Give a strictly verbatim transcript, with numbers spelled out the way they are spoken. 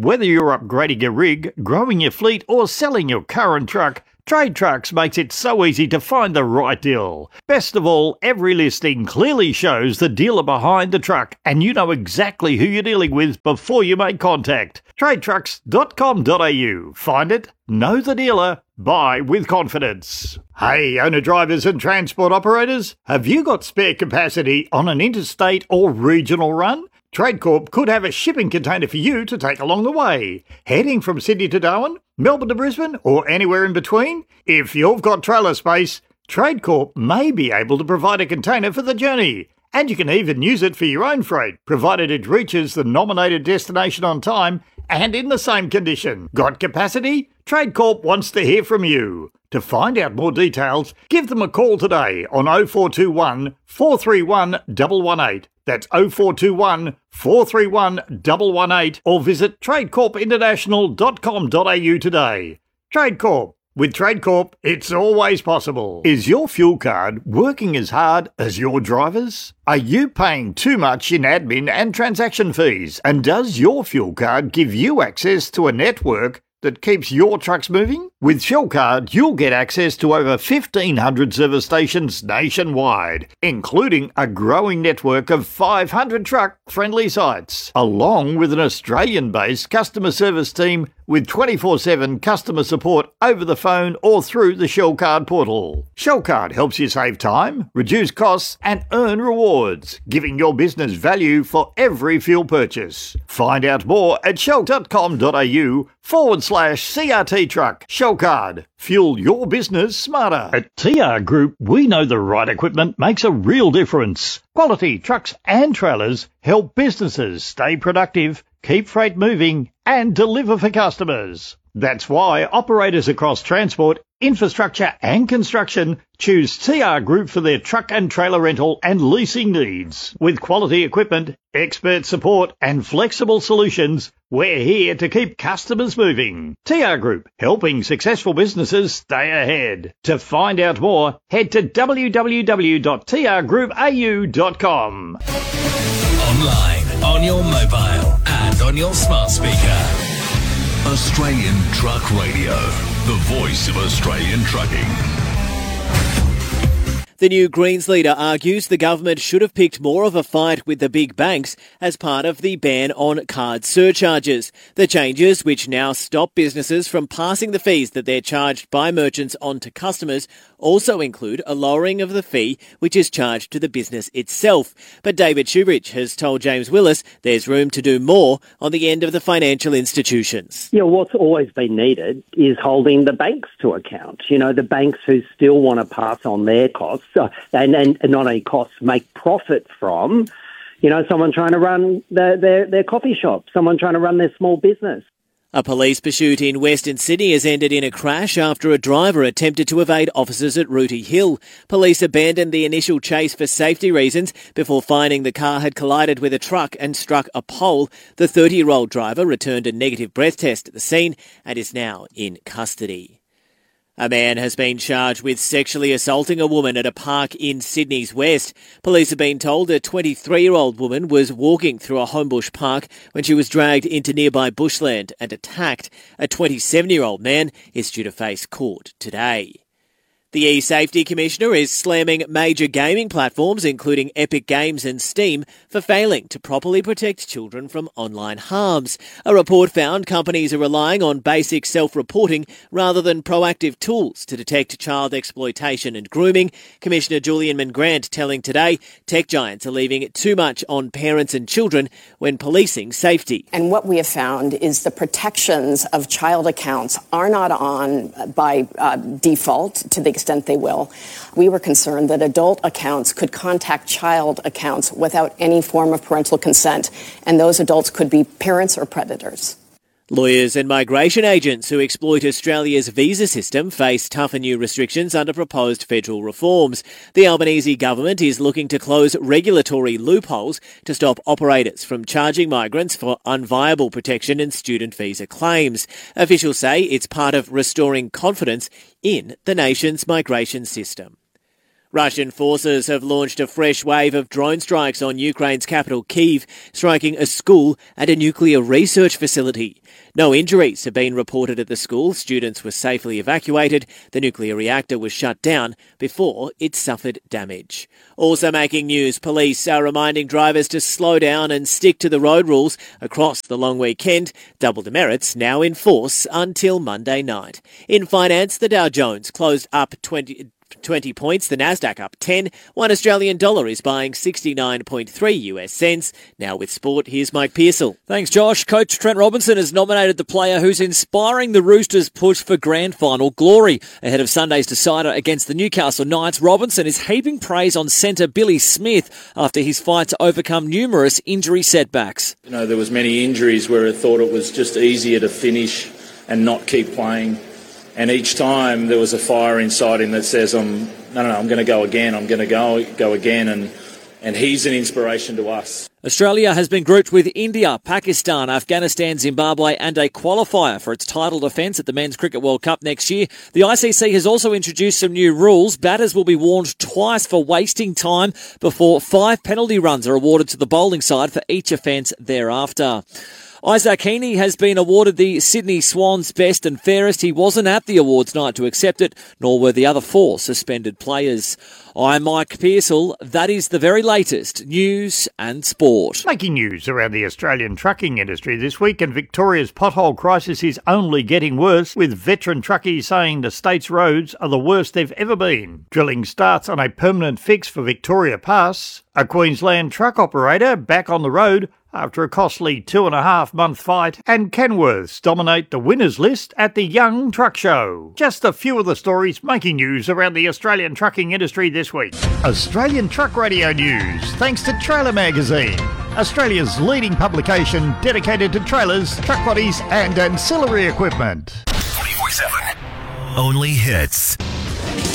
Whether you're upgrading your rig, growing your fleet, or selling your current truck, Trade Trucks makes it so easy to find the right deal. Best of all, every listing clearly shows the dealer behind the truck, and you know exactly who you're dealing with before you make contact. trade trucks dot com dot a u. Find it, know the dealer, buy with confidence. Hey, owner-drivers and transport operators, have you got spare capacity on an interstate or regional run? TradeCorp could have a shipping container for you to take along the way. Heading from Sydney to Darwin, Melbourne to Brisbane, or anywhere in between? If you've got trailer space, TradeCorp may be able to provide a container for the journey. And you can even use it for your own freight, provided it reaches the nominated destination on time and in the same condition. Got capacity? TradeCorp wants to hear from you. To find out more details, give them a call today on oh four two one, four three one, one one eight. That's oh four two one, four three one, one one eight, or visit trade corp international dot com dot a u today. TradeCorp. With TradeCorp, it's always possible. Is your fuel card working as hard as your drivers? Are you paying too much in admin and transaction fees? And does your fuel card give you access to a network that keeps your trucks moving? With Shell Card, you'll get access to over fifteen hundred service stations nationwide, including a growing network of five hundred truck-friendly sites, along with an Australian-based customer service team with twenty-four seven customer support over the phone or through the Shell Card portal. Shell Card helps you save time, reduce costs, and earn rewards, giving your business value for every fuel purchase. Find out more at shell dot com dot a u forward slash C R T truck. Shell Card. Fuel your business smarter. At T R Group, we know the right equipment makes a real difference. Quality trucks and trailers help businesses stay productive, keep freight moving, and deliver for customers. That's why operators across transport, infrastructure and construction choose T R Group for their truck and trailer rental and leasing needs. With quality equipment, expert support and flexible solutions, we're here to keep customers moving. T R Group, helping successful businesses stay ahead. To find out more, head to w w w dot t r group a u dot com. Online, on your mobile and on your smart speaker. Australian Truck Radio, the voice of Australian trucking. The new Greens leader argues the government should have picked more of a fight with the big banks as part of the ban on card surcharges. The changes, which now stop businesses from passing the fees that they're charged by merchants on to customers, also include a lowering of the fee which is charged to the business itself. But David Shoebridge has told James Willis there's room to do more on the end of the financial institutions. Yeah, what's always been needed is holding the banks to account. You know, the banks who still want to pass on their costs, uh, and, and, and not only costs, make profit from, you know, someone trying to run their, their, their coffee shop, someone trying to run their small business. A police pursuit in Western Sydney has ended in a crash after a driver attempted to evade officers at Rooty Hill. Police abandoned the initial chase for safety reasons before finding the car had collided with a truck and struck a pole. The thirty-year-old driver returned a negative breath test at the scene and is now in custody. A man has been charged with sexually assaulting a woman at a park in Sydney's West. Police have been told a twenty-three-year-old woman was walking through a Homebush park when she was dragged into nearby bushland and attacked. A twenty-seven-year-old man is due to face court today. The E-Safety Commissioner is slamming major gaming platforms, including Epic Games and Steam, for failing to properly protect children from online harms. A report found companies are relying on basic self-reporting rather than proactive tools to detect child exploitation and grooming. Commissioner Julian Mangrant telling Today tech giants are leaving too much on parents and children when policing safety. And what we have found is the protections of child accounts are not on by uh, default to the extent they will. We were concerned that adult accounts could contact child accounts without any form of parental consent, and those adults could be parents or predators. Lawyers and migration agents who exploit Australia's visa system face tougher new restrictions under proposed federal reforms. The Albanese government is looking to close regulatory loopholes to stop operators from charging migrants for unviable protection and student visa claims. Officials say it's part of restoring confidence in the nation's migration system. Russian forces have launched a fresh wave of drone strikes on Ukraine's capital Kyiv, striking a school and a nuclear research facility. No injuries have been reported at the school. Students were safely evacuated. The nuclear reactor was shut down before it suffered damage. Also making news, police are reminding drivers to slow down and stick to the road rules across the long weekend. Double demerits now in force until Monday night. In finance, the Dow Jones closed up twenty... twenty points, the Nasdaq up ten. One Australian dollar is buying sixty-nine point three U S cents. Now with sport, here's Mike Pearsall. Thanks, Josh. Coach Trent Robinson has nominated the player who's inspiring the Roosters' push for grand final glory. Ahead of Sunday's decider against the Newcastle Knights, Robinson is heaping praise on centre Billy Smith after his fight to overcome numerous injury setbacks. You know, there was many injuries where I thought it was just easier to finish and not keep playing. And each time there was a fire inside him that says, "I'm no, no, no I'm going to go again. I'm going to go go again." And and he's an inspiration to us. Australia has been grouped with India, Pakistan, Afghanistan, Zimbabwe and a qualifier for its title defence at the Men's Cricket World Cup next year. The I C C has also introduced some new rules. Batters will be warned twice for wasting time before five penalty runs are awarded to the bowling side for each offence thereafter. Isaac Heaney has been awarded the Sydney Swans Best and Fairest. He wasn't at the awards night to accept it, nor were the other four suspended players. I'm Mike Pearsall. That is the very latest news and sport. Making news around the Australian trucking industry this week, and Victoria's pothole crisis is only getting worse, with veteran truckies saying the state's roads are the worst they've ever been. Drilling starts on a permanent fix for Victoria Pass. A Queensland truck operator back on the road after a costly two and a half month fight, and Kenworths dominate the winners list at the Young Truck Show. Just a few of the stories making news around the Australian trucking industry this week. Australian Truck Radio News, thanks to Trailer Magazine, Australia's leading publication dedicated to trailers, truck bodies and ancillary equipment. twenty-four seven. Only hits.